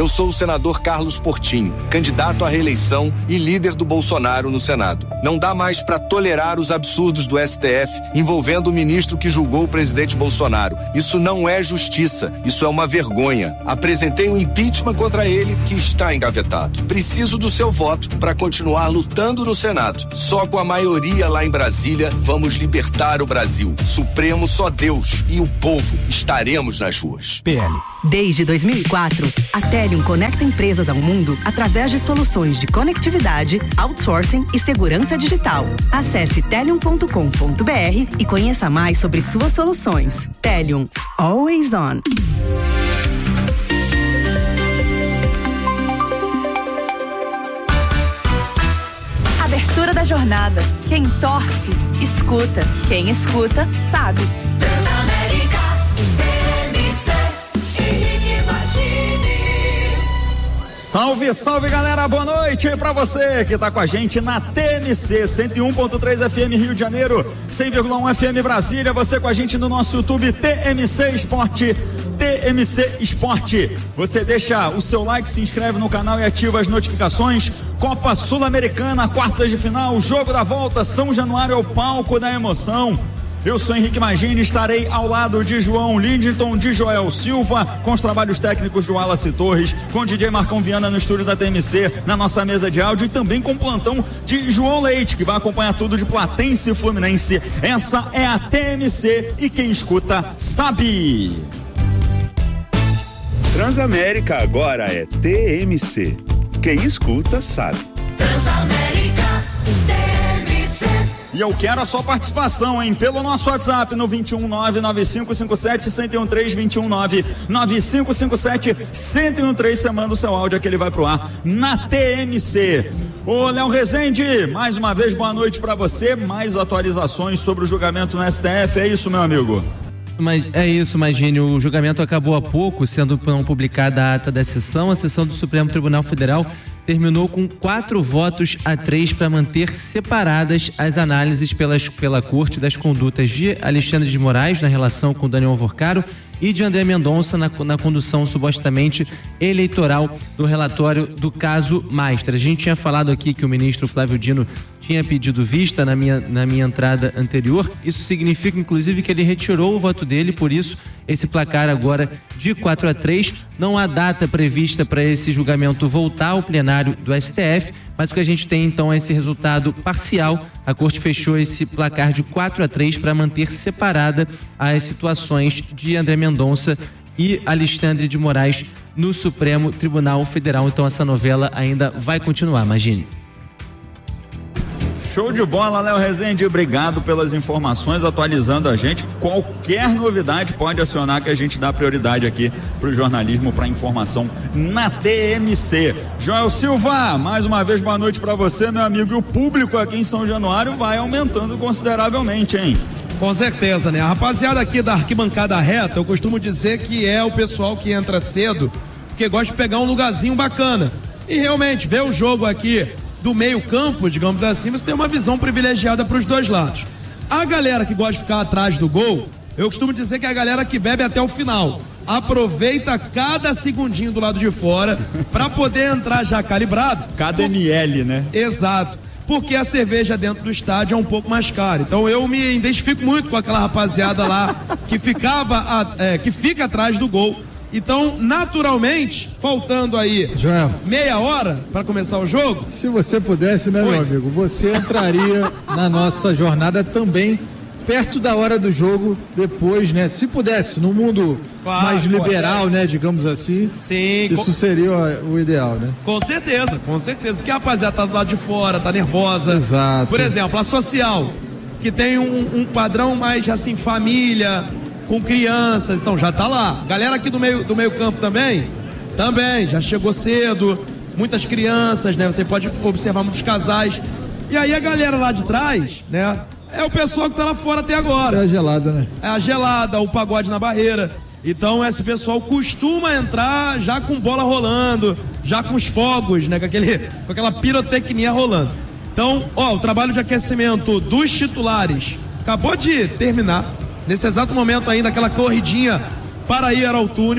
Eu sou o senador Carlos Portinho, candidato à reeleição e líder do Bolsonaro no Senado. Não dá mais para tolerar os absurdos do STF envolvendo o ministro que julgou o presidente Bolsonaro. Isso não é justiça, isso é uma vergonha. Apresentei um impeachment contra ele que está engavetado. Preciso do seu voto para continuar lutando no Senado. Só com a maioria lá em Brasília vamos libertar o Brasil. Supremo só Deus e o povo estaremos nas ruas. PL. Desde 2004, a Telium conecta empresas ao mundo através de soluções de conectividade, outsourcing e segurança digital. Acesse telium.com.br e conheça mais sobre suas soluções. Telium, always on. Abertura da jornada. Quem torce, escuta. Quem escuta, sabe. Transamérica, TMC, Henrique Martini. Salve, salve galera, boa noite pra você que tá com a gente na TMC 101.3 FM Rio de Janeiro, 100,1 FM Brasília, você com a gente no nosso YouTube TMC Esporte. TMC Esporte. Você deixa o seu like, se inscreve no canal e ativa as notificações. Copa Sul-Americana, quartas de final, jogo da volta, São Januário é o palco da emoção. Eu sou Henrique Magini, estarei ao lado de João Lindington, de Joel Silva, com os trabalhos técnicos do Wallace Torres, com o DJ Marcão Viana no estúdio da TMC, na nossa mesa de áudio, e também com o plantão de João Leite, que vai acompanhar tudo de Platense e Fluminense. Essa é a TMC e quem escuta sabe. Transamérica agora é TMC. Quem escuta sabe. Transamérica, TMC. E eu quero a sua participação, hein? Pelo nosso WhatsApp no 21995571013, 21995571013. Você manda o seu áudio que ele vai pro ar na TMC. Ô Léo Rezende, mais uma vez boa noite pra você. Mais atualizações sobre o julgamento no STF, é isso, meu amigo? Mas é isso, Magini, o julgamento acabou há pouco, sendo não publicada a ata da sessão. A sessão do Supremo Tribunal Federal terminou com 4-3 para manter separadas as análises pela Corte das condutas de Alexandre de Moraes na relação com Daniel Alvorcaro e de André Mendonça na condução supostamente eleitoral do relatório do caso Maistra. A gente tinha falado aqui que o ministro Flávio Dino tinha pedido vista na minha entrada anterior. Isso significa, inclusive, que ele retirou o voto dele, por isso esse placar agora de 4-3. Não há data prevista para esse julgamento voltar ao plenário do STF, mas o que a gente tem então é esse resultado parcial. A Corte fechou esse placar de 4-3 para manter separada as situações de André Mendonça e Alexandre de Moraes no Supremo Tribunal Federal. Então essa novela ainda vai continuar, imagine. Show de bola, Léo Rezende, obrigado pelas informações, atualizando a gente. Qualquer novidade pode acionar que a gente dá prioridade aqui para o jornalismo, para informação na TMC. Joel Silva, mais uma vez boa noite para você, meu amigo. E o público aqui em São Januário vai aumentando consideravelmente, hein? Com certeza, né? A rapaziada aqui da arquibancada reta, eu costumo dizer que é o pessoal que entra cedo, porque gosta de pegar um lugarzinho bacana. E realmente, ver o jogo aqui do meio campo, digamos assim, você tem uma visão privilegiada para os dois lados. A galera que gosta de ficar atrás do gol, eu costumo dizer que é a galera que bebe até o final. Aproveita cada segundinho do lado de fora para poder entrar já calibrado. Cada ml, né? Exato. Porque a cerveja dentro do estádio é um pouco mais cara. Então eu me identifico muito com aquela rapaziada lá que fica atrás do gol. Então, naturalmente, faltando aí Joel, meia hora para começar o jogo. Se você pudesse, né, meu amigo, você entraria na nossa jornada também perto da hora do jogo, depois, né? Se pudesse, no mundo mais liberal, né, digamos assim. Sim. Isso seria o ideal, né? Com certeza. Porque a rapaziada tá do lado de fora, tá nervosa. Exato. Por exemplo, a social, que tem um padrão mais assim, família, com crianças, então já tá lá. Galera aqui do meio campo também, já chegou cedo, muitas crianças, né? Você pode observar muitos casais. E aí a galera lá de trás, né? É o pessoal que tá lá fora até agora. É a gelada, né? É a gelada, o pagode na barreira. Então esse pessoal costuma entrar já com bola rolando, já com os fogos, né? Com aquela pirotecnia rolando. Então, o trabalho de aquecimento dos titulares acabou de terminar. Nesse exato momento ainda, aquela corridinha para ir ao túnel.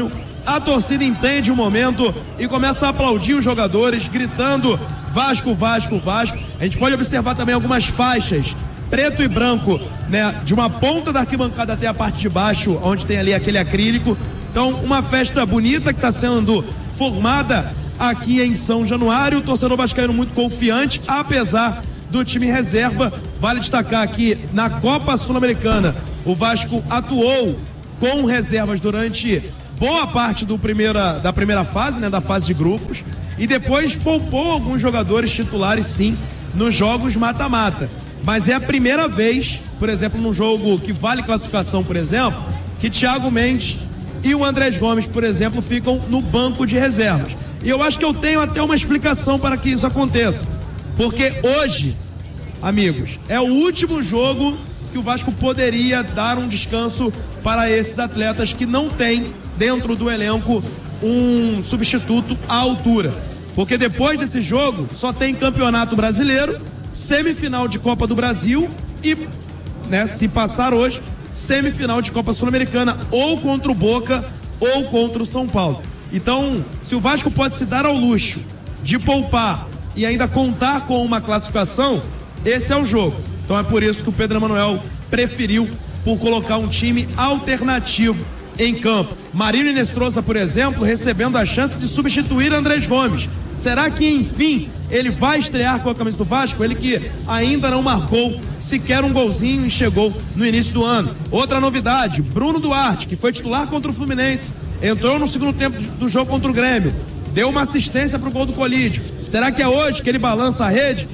a torcida entende o momento e começa a aplaudir os jogadores, gritando Vasco, Vasco, Vasco. A gente pode observar também algumas faixas, preto e branco, né, de uma ponta da arquibancada até a parte de baixo, onde tem ali aquele acrílico. Então, uma festa bonita que está sendo formada aqui em São Januário. O torcedor vascaíno muito confiante, apesar do time reserva. Vale destacar que na Copa Sul-Americana o Vasco atuou com reservas durante boa parte da primeira fase, né, da fase de grupos, e depois poupou alguns jogadores titulares, sim, nos jogos mata-mata. Mas é a primeira vez, por exemplo, num jogo que vale classificação, por exemplo, que Thiago Mendes e o Andrés Gomes, por exemplo, ficam no banco de reservas. E eu acho que eu tenho até uma explicação para que isso aconteça. Porque hoje, amigos, é o último jogo que o Vasco poderia dar um descanso para esses atletas que não tem dentro do elenco um substituto à altura. Porque depois desse jogo só tem Campeonato Brasileiro, semifinal de Copa do Brasil e, né, se passar hoje, semifinal de Copa Sul-Americana, ou contra o Boca ou contra o São Paulo. Então, se o Vasco pode se dar ao luxo de poupar e ainda contar com uma classificação, esse é o jogo. Então é por isso que o Pedro Emanuel preferiu por colocar um time alternativo em campo. Marinho Inestrosa, por exemplo, recebendo a chance de substituir Andrés Gomes. Será que, enfim, ele vai estrear com a camisa do Vasco? Ele que ainda não marcou sequer um golzinho e chegou no início do ano. Outra novidade, Bruno Duarte, que foi titular contra o Fluminense, entrou no segundo tempo do jogo contra o Grêmio, deu uma assistência para o gol do Colídio. Será que é hoje que ele balança a rede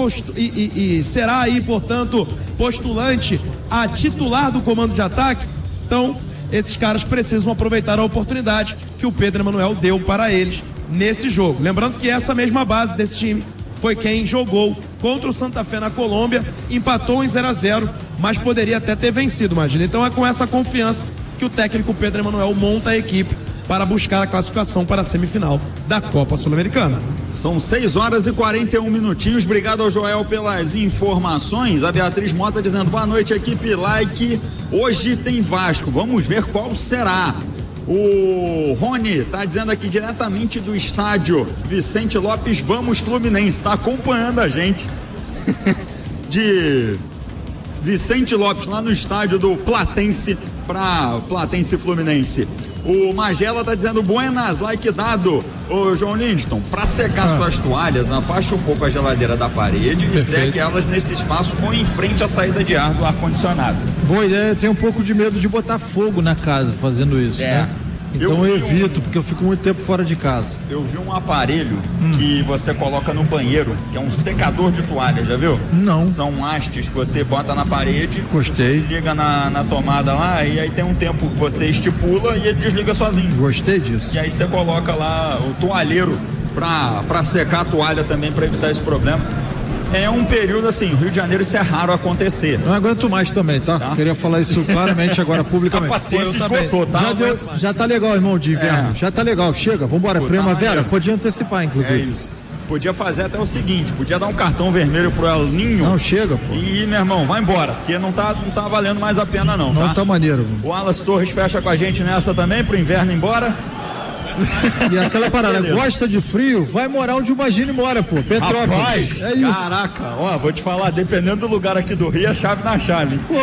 e será aí, portanto, postulante a titular do comando de ataque? Então, esses caras precisam aproveitar a oportunidade que o Pedro Emanuel deu para eles nesse jogo. Lembrando que essa mesma base desse time foi quem jogou contra o Santa Fé na Colômbia, empatou em 0-0, mas poderia até ter vencido, imagina. Então é com essa confiança que o técnico Pedro Emanuel monta a equipe para buscar a classificação para a semifinal da Copa Sul-Americana. São 6 horas e 41 minutinhos. Obrigado ao Joel pelas informações. A Beatriz Mota dizendo: boa noite, equipe Like. Hoje tem Vasco. Vamos ver qual será. O Rony tá dizendo aqui diretamente do estádio Vicente Lopes, vamos Fluminense. Tá acompanhando a gente de Vicente Lopes, lá no estádio do Platense, para Platense Fluminense. O Magela tá dizendo: buenas, like dado. Ô João Lindstone, para secar suas toalhas, afaste um pouco a geladeira da parede e seque elas nesse espaço ou em frente à saída de ar do ar-condicionado. Boa ideia, eu tenho um pouco de medo de botar fogo na casa fazendo isso, né? Então eu evito, porque eu fico muito tempo fora de casa. Eu vi um aparelho que você coloca no banheiro, que é um secador de toalha, já viu? Não. São hastes que você bota na parede. Gostei. Liga na tomada lá e aí tem um tempo que você estipula e ele desliga sozinho. Gostei disso. E aí você coloca lá o toalheiro pra secar a toalha também, para evitar esse problema. É um período assim, no Rio de Janeiro isso é raro acontecer. Não aguento mais também, tá? Queria falar isso claramente agora publicamente. A paciência esgotou, tá? Já tá legal, irmão, de inverno. Já tá legal, chega, vambora. Primavera, podia antecipar, inclusive. É isso. Podia fazer até o seguinte, podia dar um cartão vermelho pro El Ninho. Não, chega, pô. E, meu irmão, vai embora, porque não tá valendo mais a pena não, tá? Não tá maneiro. O Wallace Torres fecha com a gente nessa também, pro inverno ir embora. E aquela parada, gosta de frio, vai morar onde o Magini mora, pô. Petrópolis. Rapaz, é isso. Caraca, ó, vou te falar, dependendo do lugar aqui do Rio, é chave na chave. Pô.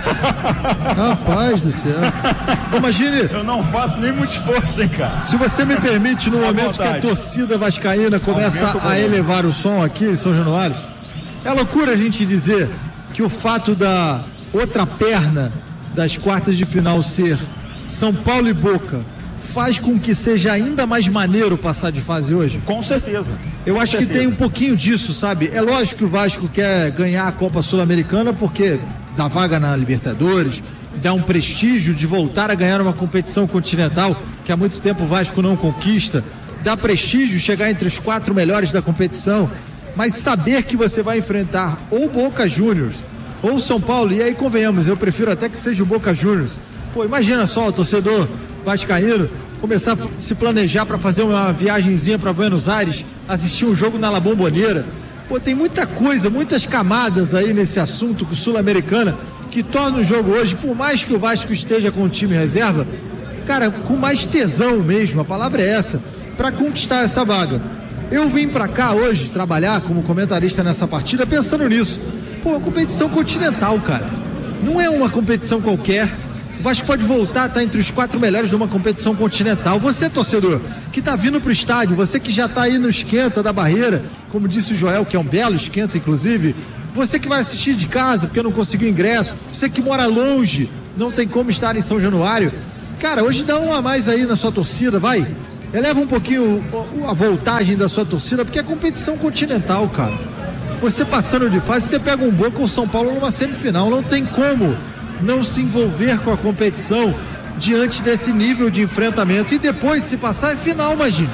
Rapaz do céu. Imagine. Eu não faço nem muito esforço, hein, cara. Se você me permite, no momento que a torcida vascaína começa a elevar o som aqui em São Januário, é loucura a gente dizer que o fato da outra perna das quartas de final ser São Paulo e Boca faz com que seja ainda mais maneiro passar de fase hoje? Com certeza. Eu acho que tem um pouquinho disso, sabe? É lógico que o Vasco quer ganhar a Copa Sul-Americana porque dá vaga na Libertadores, dá um prestígio de voltar a ganhar uma competição continental que há muito tempo o Vasco não conquista, dá prestígio chegar entre os 4 melhores da competição, mas saber que você vai enfrentar ou Boca Juniors ou São Paulo, e aí convenhamos, eu prefiro até que seja o Boca Juniors. Pô, imagina só o torcedor vascaíno começar a se planejar para fazer uma viagenzinha para Buenos Aires, assistir um jogo na La Bombonera. Pô, tem muita coisa, muitas camadas aí nesse assunto com Sul-Americana que torna o jogo hoje, por mais que o Vasco esteja com o time reserva, cara, com mais tesão mesmo, a palavra é essa, para conquistar essa vaga. Eu vim para cá hoje trabalhar como comentarista nessa partida pensando nisso. Pô, competição continental, cara. Não é uma competição qualquer. O Vasco pode voltar, tá entre os 4 melhores de uma competição continental. Você, torcedor, que tá vindo pro estádio, você que já tá aí no esquenta da barreira, como disse o Joel, que é um belo esquenta, inclusive, você que vai assistir de casa porque não conseguiu ingresso, você que mora longe, não tem como estar em São Januário, cara, hoje dá um a mais aí na sua torcida, vai. Eleva um pouquinho a voltagem da sua torcida, porque é competição continental, cara. Você passando de fase, você pega um Boca ou São Paulo numa semifinal, não tem como não se envolver com a competição diante desse nível de enfrentamento. E depois, se passar, é final, imagina.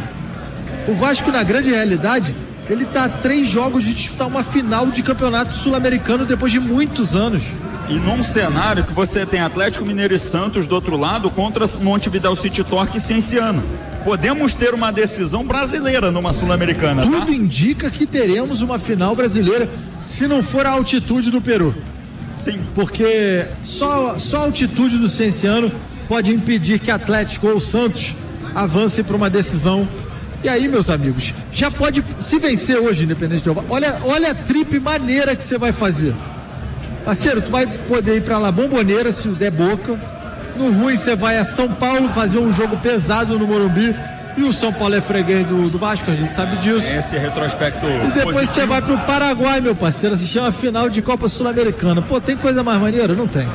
O Vasco, na grande realidade, ele tá a 3 jogos de disputar uma final de campeonato sul-americano depois de muitos anos. E num cenário que você tem Atlético Mineiro e Santos do outro lado contra Montevidéu City Torque e Cienciano. Podemos ter uma decisão brasileira numa Sul-Americana, Tudo indica que teremos uma final brasileira, se não for a altitude do Peru. Sim. Porque só a altitude do Cienciano pode impedir que Atlético ou Santos avance para uma decisão. E aí, meus amigos, já pode se vencer hoje, Independente Del Valle. Olha a trip maneira que você vai fazer. Parceiro, tu vai poder ir para La Bombonera se der Boca. No ruim você vai a São Paulo fazer um jogo pesado no Morumbi. E o São Paulo é freguês do Vasco, a gente sabe disso. Esse retrospecto E depois positivo. você vai pro Paraguai, meu parceiro, assistir uma final de Copa Sul-Americana. Pô, tem coisa mais maneira? Não tem.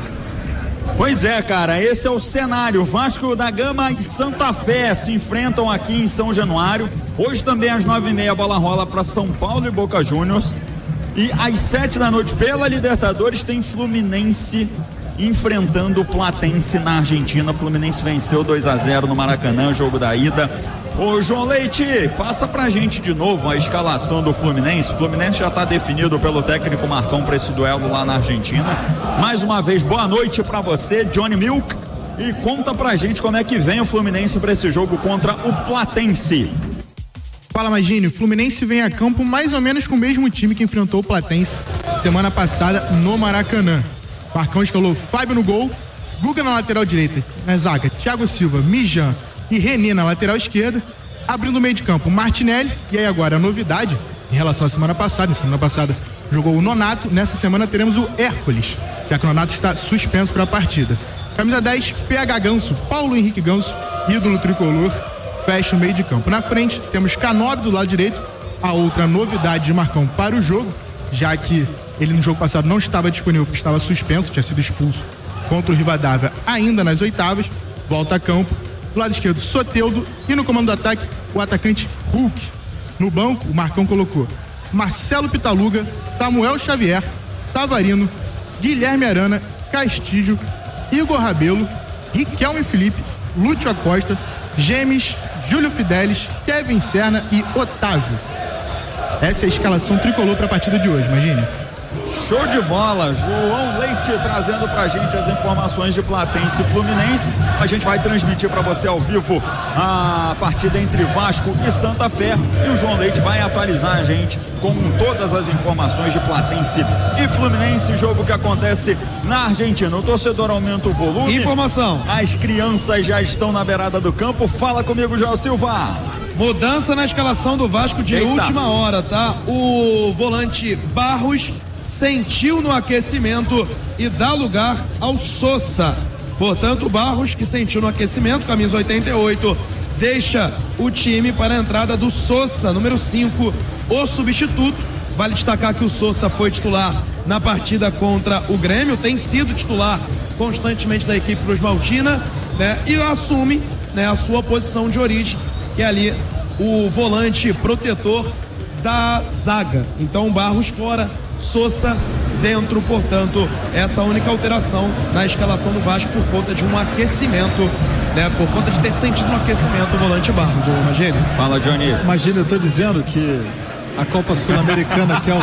Pois é, cara, esse é o cenário. Vasco da Gama e Santa Fé se enfrentam aqui em São Januário. Hoje também às 9h30 a bola rola para São Paulo e Boca Juniors. E às 7 da noite, pela Libertadores, tem Fluminense enfrentando o Platense na Argentina. Fluminense venceu 2-0 no Maracanã, jogo da ida. Ô João Leite, passa pra gente de novo a escalação do Fluminense. O Fluminense já tá definido pelo técnico Marcão para esse duelo lá na Argentina. Mais uma vez, boa noite pra você, Johnny Milk. E conta pra gente como é que vem o Fluminense pra esse jogo contra o Platense. Fala, Magínio. O Fluminense vem a campo mais ou menos com o mesmo time que enfrentou o Platense semana passada no Maracanã. Marcão escalou Fábio no gol, Guga na lateral direita, na zaga, Thiago Silva, Mijan e René na lateral esquerda, abrindo o meio de campo, Martinelli. E aí agora a novidade em relação à semana passada. Semana passada jogou o Nonato, nessa semana teremos o Hércules, já que o Nonato está suspenso para a partida. Camisa 10, PH Ganso, Paulo Henrique Ganso, ídolo tricolor, fecha o meio de campo. Na frente temos Canóbio do lado direito, a outra novidade de Marcão para o jogo, já que ele no jogo passado não estava disponível porque estava suspenso, tinha sido expulso contra o Rivadavia ainda nas oitavas. Volta a campo, do lado esquerdo Soteldo e no comando do ataque o atacante Hulk. No banco o Marcão colocou Marcelo Pitaluga, Samuel Xavier, Tavarino, Guilherme Arana, Castilho, Igor Rabelo, Riquelme Felipe, Lúcio Acosta, Gemes, Júlio Fidelis, Kevin Serna e Otávio. Essa é a escalação tricolor para a partida de hoje, imagine. Show de bola, João Leite trazendo pra gente as informações de Platense e Fluminense. A gente vai transmitir pra você ao vivo a partida entre Vasco e Santa Fé, e o João Leite vai atualizar a gente com todas as informações de Platense e Fluminense, jogo que acontece na Argentina. O torcedor aumenta o volume. Informação. As crianças já estão na beirada do campo. Fala comigo, João Silva. Mudança na escalação do Vasco de última hora, tá? O volante Barros sentiu no aquecimento e dá lugar ao Sosa. Portanto, o Barros, que sentiu no aquecimento, camisa 88, deixa o time para a entrada do Sosa, número 5, o substituto. Vale destacar que o Sosa foi titular na partida contra o Grêmio, tem sido titular constantemente da equipe Cruz Maltina, né? E assume, né, a sua posição de origem, que é ali o volante protetor da zaga. Então, Barros fora, Sosa dentro, portanto, essa única alteração na escalação do Vasco por conta de um aquecimento, né? Por conta de ter sentido um aquecimento o volante Barros, Magini. Fala, Johnny. Imagina, eu tô dizendo que a Copa Sul-Americana que é o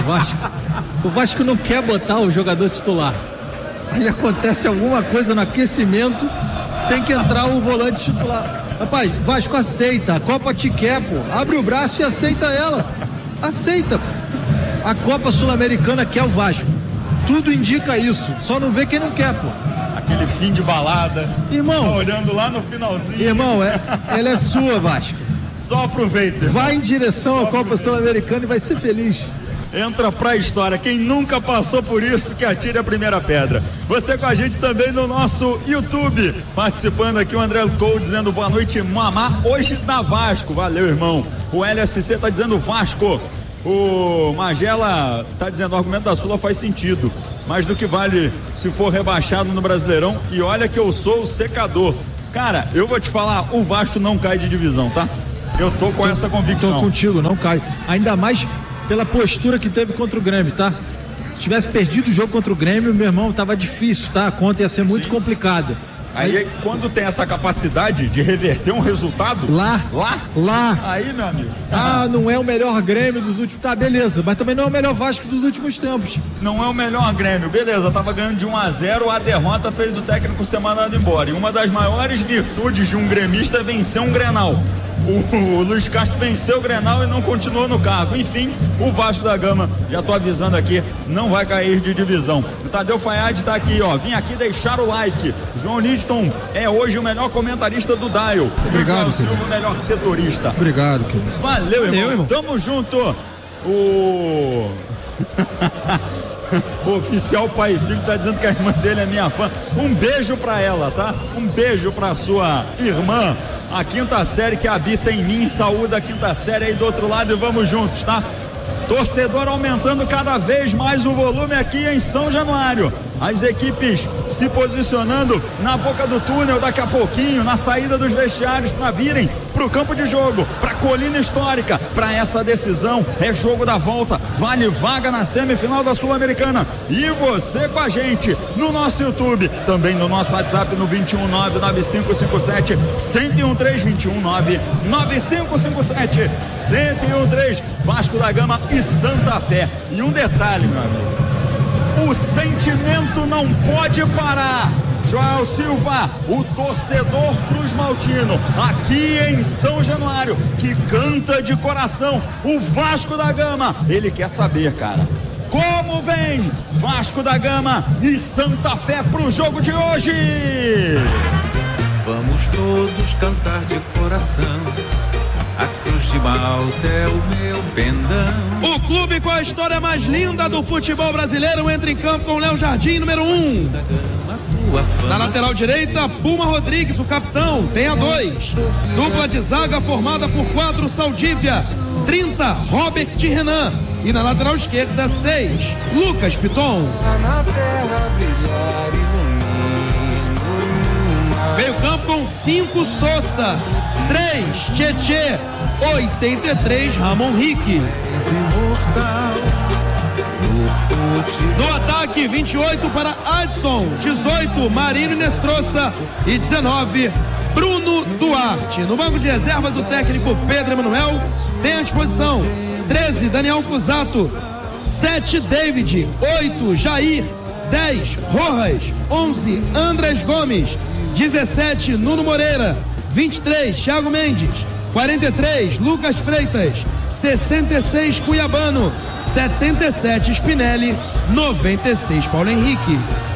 Vasco não quer botar o jogador titular. Aí acontece alguma coisa no aquecimento, tem que entrar o volante titular. Rapaz, Vasco aceita, a Copa te quer, pô. Abre o braço e aceita ela. Aceita, pô. A Copa Sul-Americana quer o Vasco. Tudo indica isso. Só não vê quem não quer, pô. aquele fim de balada. Irmão, olhando lá no finalzinho. Irmão, ela é sua, Vasco. Só aproveita. Vai em direção à Copa Sul-Americana e vai ser feliz. Entra pra história. Quem nunca passou por isso, que atire a primeira pedra. Você com a gente também no nosso YouTube. Participando aqui o André Cole dizendo boa noite, mamá. Hoje tá Vasco. Valeu, irmão. O LSC tá dizendo Vasco. O Magela tá dizendo o argumento da Sula faz sentido. Mas do que vale se for rebaixado no Brasileirão? E olha que eu sou o secador. Cara, eu vou te falar, o Vasco não cai de divisão, tá? Eu tô com essa convicção. Tô contigo, não cai. Ainda mais pela postura que teve contra o Grêmio, tá? Se tivesse perdido o jogo contra o Grêmio, meu irmão, tava difícil, tá? A conta ia ser muito complicada. Aí quando tem essa capacidade de reverter um resultado... Lá. Aí, meu amigo. Não é o melhor Grêmio dos últimos... Tá, beleza. Mas também não é o melhor Vasco dos últimos tempos. Não é o melhor Grêmio. Beleza, tava ganhando de 1-0, a derrota fez o técnico ser mandado embora. E uma das maiores virtudes de um gremista é vencer um Grenal. O Luiz Castro venceu o Grenal e não continuou no cargo. Enfim, o Vasco da Gama, já tô avisando aqui, não vai cair de divisão. O Tadeu Fayad tá aqui, ó. Vim aqui deixar o like. João Nidton é hoje o melhor comentarista do Dial. Obrigado, Silva, o melhor setorista. Obrigado, querido. Valeu, irmão. Tamo junto. O oficial pai e filho tá dizendo que a irmã dele é minha fã. Um beijo pra ela, tá? Um beijo pra sua irmã. A quinta série que habita em mim, saúde a quinta série aí do outro lado e vamos juntos, tá? Torcedor aumentando cada vez mais o volume aqui em São Januário. As equipes se posicionando na boca do túnel daqui a pouquinho, na saída dos vestiários para virem para o campo de jogo, para a Colina Histórica, para essa decisão. É jogo da volta, vale vaga na semifinal da Sul-Americana. E você com a gente no nosso YouTube, também no nosso WhatsApp no 2199557-1013, 2199557-1013, Vasco da Gama e Santa Fé. E um detalhe, meu amigo, o sentimento não pode parar. Joel Silva, o torcedor Cruz Maltino, aqui em São Januário, que canta de coração o Vasco da Gama. Ele quer saber, cara, como vem Vasco da Gama e Santa Fé pro jogo de hoje. Vamos todos cantar de coração. A Cruz de Malta é o meu pendão. O clube com a história mais linda do futebol brasileiro entra em campo com o Léo Jardim, número 1. Na lateral direita, Puma Rodrigues, o capitão, tem a 2. Dupla de zaga formada por 4, Saldívia, 30, Robert de Renan. E na lateral esquerda, 6, Lucas Piton. Meio campo com 5, Sousa, 3, Tietê, 83, Ramon Rique. No ataque, 28 para Adson, 18, Marino Nestroça e 19, Bruno Duarte. No banco de reservas, o técnico Pedro Emanuel tem à disposição 13, Daniel Fusato, 7, David, 8, Jair, 10, Rojas, 11, Andrés Gomes, 17, Nuno Moreira, 23, Thiago Mendes, 43, Lucas Freitas, 66, Cuiabano, 77, Spinelli, 96, Paulo Henrique.